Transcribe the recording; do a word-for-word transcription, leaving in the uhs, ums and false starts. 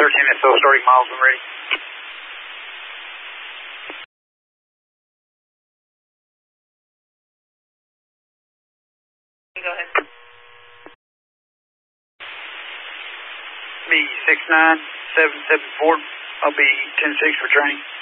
thirteen S L starting miles when ready. Go ahead. B six nine seven seven four. I'll be ten six for training.